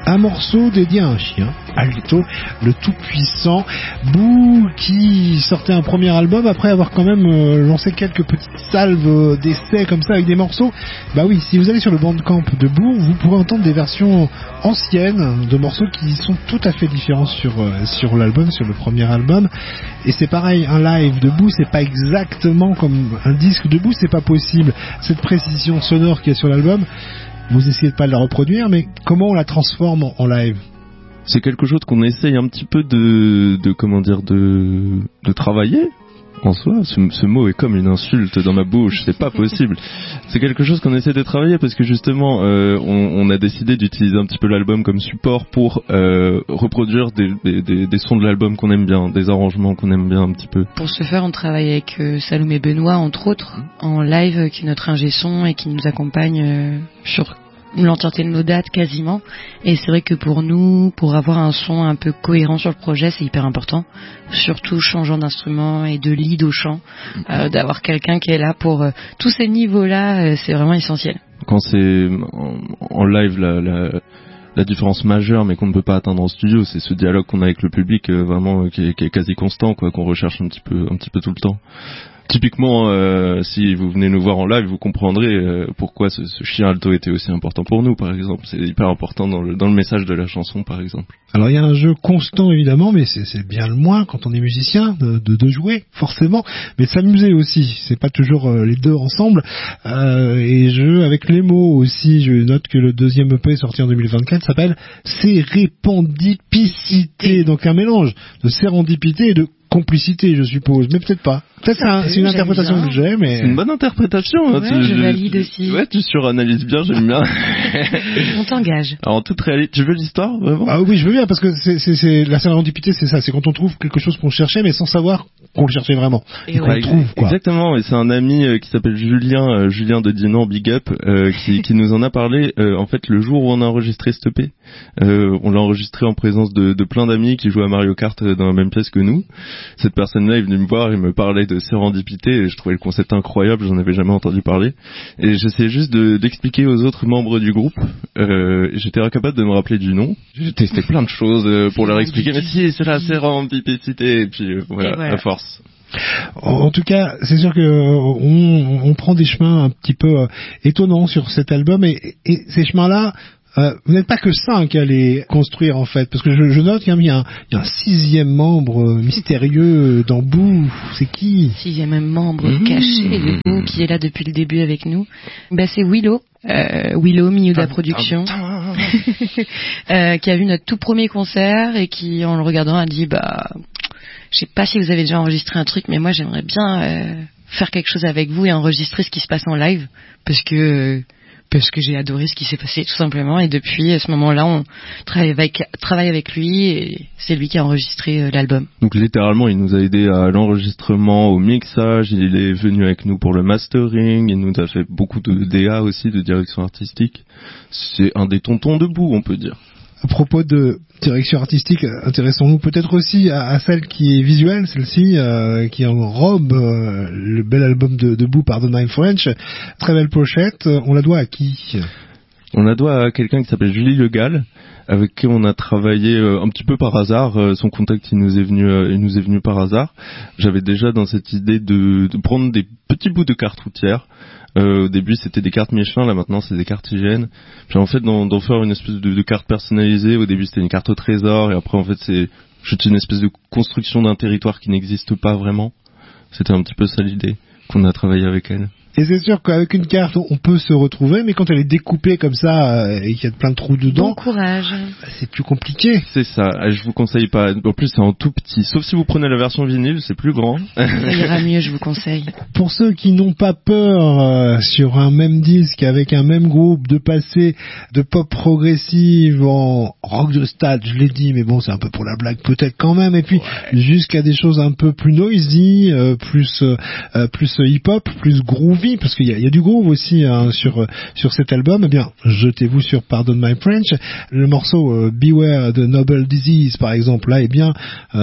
Un morceau dédié à un chien, Alto, le tout-puissant. Boo qui sortait un premier album après avoir quand même lancé quelques petites salves d'essais comme ça avec des morceaux. Bah oui, si vous allez sur le Bandcamp de Boo, vous pourrez entendre des versions anciennes de morceaux qui sont tout à fait différents sur l'album, sur le premier album. Et c'est pareil, un live de Boo, c'est pas exactement comme un disque de Boo, c'est pas possible. Cette précision sonore qu'il y a sur l'album, vous essayez de pas la reproduire, mais comment on la transforme en live? C'est quelque chose qu'on essaye un petit peu de travailler. En soi, ce mot est comme une insulte dans ma bouche, c'est pas possible. C'est quelque chose qu'on essaie de travailler parce que justement, on a décidé d'utiliser un petit peu l'album comme support pour reproduire des sons de l'album qu'on aime bien, des arrangements qu'on aime bien un petit peu. Pour ce faire, on travaille avec Salomé Benoît, entre autres, en live, qui est notre ingé son et qui nous accompagne sur l'entièreté de nos dates quasiment. Et c'est vrai que pour nous, pour avoir un son un peu cohérent sur le projet, c'est hyper important, surtout changeant d'instrument et de lead au chant, d'avoir quelqu'un qui est là pour tous ces niveaux-là, c'est vraiment essentiel. Quand c'est en live, la différence majeure, mais qu'on ne peut pas atteindre en studio, c'est ce dialogue qu'on a avec le public, vraiment qui est quasi constant, quoi, qu'on recherche un petit peu tout le temps. Typiquement, si vous venez nous voir en live, vous comprendrez pourquoi ce chien alto était aussi important pour nous, par exemple. C'est hyper important dans le message de la chanson, par exemple. Alors il y a un jeu constant évidemment, mais c'est bien le moins quand on est musicien de jouer forcément, mais de s'amuser aussi. C'est pas toujours les deux ensemble. Et jeu avec les mots aussi. Je note que le deuxième EP sorti en 2024 s'appelle Sérépendipicité, donc un mélange de sérendipité et de complicité, je suppose, mais peut-être pas. Peut-être c'est une interprétation que j'ai, mais... C'est une bonne interprétation. Ouais, je valide aussi. Ouais, tu suranalyses bien, j'aime bien. On t'engage. Alors, en toute réalité, tu veux l'histoire, vraiment? Ah oui, je veux bien, parce que c'est la sérendipité, c'est ça. C'est quand on trouve quelque chose qu'on cherchait, mais sans savoir qu'on le cherchait vraiment. Et qu'on le trouve, quoi. Exactement, et c'est un ami qui s'appelle Julien de Dinan, Big Up, qui nous en a parlé, en fait, le jour où on a enregistré cet EP. On l'a enregistré en présence de plein d'amis qui jouent à Mario Kart dans la même pièce que nous. Cette personne-là est venue me voir et me parlait de sérendipité et je trouvais le concept incroyable, j'en avais jamais entendu parler. Et j'essayais juste d'expliquer aux autres membres du groupe. J'étais incapable de me rappeler du nom. J'ai testé plein de choses pour leur expliquer, mais si, c'est la sérendipité. Et puis voilà, à force. En tout cas, c'est sûr que on prend des chemins un petit peu étonnants sur cet album et ces chemins-là, vous n'êtes pas que 5 à les construire en fait, parce que je note qu'il y a un 6e membre mystérieux dans Boo. C'est qui? 6e membre caché de Boo qui est là depuis le début avec nous. Ben c'est Willow. Miuda Production, qui a vu notre tout premier concert et qui, en le regardant, a dit je sais pas si vous avez déjà enregistré un truc, mais moi j'aimerais bien faire quelque chose avec vous et enregistrer ce qui se passe en live, parce que j'ai adoré ce qui s'est passé tout simplement, et depuis ce moment-là on travaille avec lui et c'est lui qui a enregistré l'album. Donc littéralement il nous a aidé à l'enregistrement, au mixage, il est venu avec nous pour le mastering, il nous a fait beaucoup de DA aussi, de direction artistique. C'est un des tontons debout, on peut dire. À propos de direction artistique, intéressons-nous peut-être aussi à celle qui est visuelle, celle-ci, qui enrobe le bel album de Boo, Pardon My French. Très belle pochette. On la doit à qui? On la doit à quelqu'un qui s'appelle Julie Le Gall, avec qui on a travaillé un petit peu par hasard. Son contact il nous est venu par hasard. J'avais déjà dans cette idée de prendre des petits bouts de cartes routières. Au début c'était des cartes Michelin, là maintenant c'est des cartes IGN. Puis en fait d'en faire une espèce de carte personnalisée. Au début c'était une carte au trésor et après en fait c'est juste une espèce de construction d'un territoire qui n'existe pas vraiment. C'était un petit peu ça l'idée qu'on a travaillé avec elle. Et c'est sûr qu'avec une carte, on peut se retrouver, mais quand elle est découpée comme ça et qu'il y a plein de trous dedans, bon courage. C'est plus compliqué. C'est ça. Je vous conseille pas. En plus, c'est en tout petit. Sauf si vous prenez la version vinyle, c'est plus grand. Ça ira mieux, je vous conseille. Pour ceux qui n'ont pas peur, sur un même disque avec un même groupe, de passer de pop progressive en rock de stade, je l'ai dit, mais bon, c'est un peu pour la blague peut-être quand même. Et puis jusqu'à des choses un peu plus noisy, plus hip-hop, plus groovy. Parce qu'il y a du groove aussi sur cet album. Eh bien, jetez-vous sur Pardon My French. Le morceau Beware the Noble Disease, par exemple, là, est bien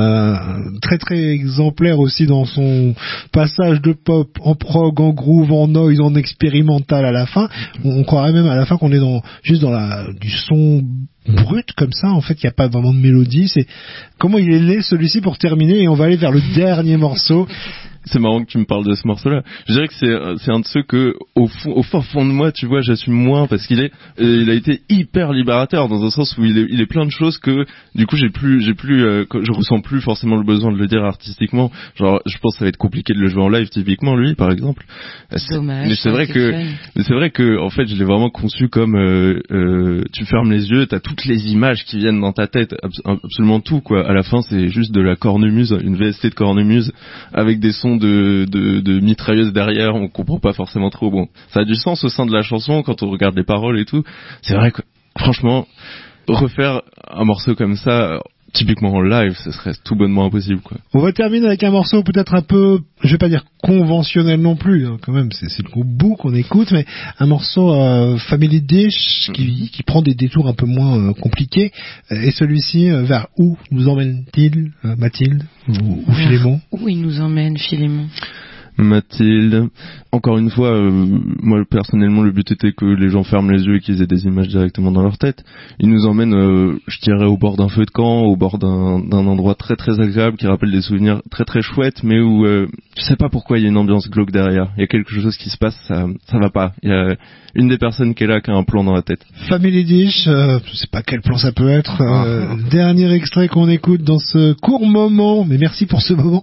très très exemplaire aussi dans son passage de pop en prog, en groove, en noise, en expérimental à la fin. On croirait même à la fin qu'on est juste dans du son brut comme ça, en fait, il n'y a pas vraiment de mélodie. C'est comment il est laid celui-ci pour terminer, et on va aller vers le dernier morceau. C'est marrant que tu me parles de ce morceau-là. Je dirais que c'est un de ceux que, au fond de moi, tu vois, j'assume moins parce il a été hyper libérateur dans un sens où il est plein de choses que, du coup, je ressens plus forcément le besoin de le dire artistiquement. Genre, je pense que ça va être compliqué de le jouer en live, typiquement, lui, par exemple. Dommage. Mais c'est vrai que, en fait, je l'ai vraiment conçu comme, tu fermes les yeux, t'as toutes les images qui viennent dans ta tête, absolument tout, quoi. À la fin, c'est juste de la cornemuse, une VST de cornemuse, avec des sons de mitrailleuse derrière, on comprend pas forcément trop. Bon, ça a du sens au sein de la chanson quand on regarde les paroles et tout. C'est vrai que, franchement, refaire un morceau comme ça, typiquement en live, ce serait tout bonnement impossible, quoi. On va terminer avec un morceau peut-être un peu, je vais pas dire conventionnel non plus, hein, quand même, c'est le groupe Boo qu'on écoute, mais un morceau Family Dish qui prend des détours un peu moins compliqués. Et celui-ci, vers où nous emmène-t-il, Mathilde ou Philémon? Où il nous emmène, Philémon? Mathilde, encore une fois, moi personnellement le but était que les gens ferment les yeux et qu'ils aient des images directement dans leur tête. Il nous emmène, je dirais, au bord d'un feu de camp, au bord d'un endroit très très agréable qui rappelle des souvenirs très très chouettes, mais où je sais pas pourquoi il y a une ambiance glauque derrière. Il y a quelque chose qui se passe, ça va pas. Il y a une des personnes qui est là qui a un plan dans la tête. Family Dish, je sais pas quel plan ça peut être. Dernier extrait qu'on écoute dans ce court moment, mais merci pour ce moment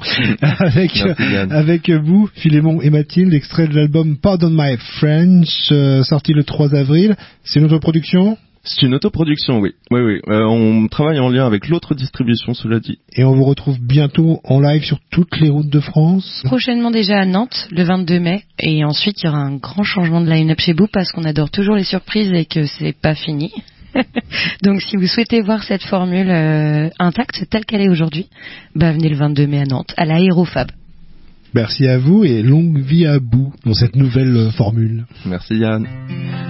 avec vous, Philémon et Mathilde, extrait de l'album Pardon My French, sorti le 3 avril. C'est une autoproduction? C'est une autoproduction, oui. Oui. On travaille en lien avec l'autre distribution, cela dit. Et on vous retrouve bientôt en live sur toutes les routes de France. Prochainement déjà à Nantes, le 22 mai. Et ensuite, il y aura un grand changement de line-up chez Boo parce qu'on adore toujours les surprises et que c'est pas fini. Donc si vous souhaitez voir cette formule intacte, telle qu'elle est aujourd'hui, venez le 22 mai à Nantes, à l'Aérofab. Merci à vous et longue vie à Boo dans cette nouvelle formule. Merci Yann.